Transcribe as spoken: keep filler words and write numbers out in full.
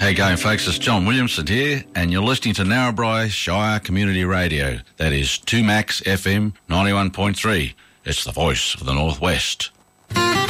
How you going, folks? It's John Williamson here, and you're listening to Narrabri Shire Community Radio. That is two Max F M ninety-one point three. It's the voice of the Northwest.